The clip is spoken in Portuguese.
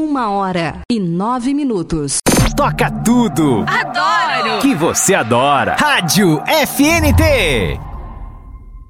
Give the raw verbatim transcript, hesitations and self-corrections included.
Uma hora e nove minutos. Toca tudo! Adoro! Que você adora! Rádio F N T!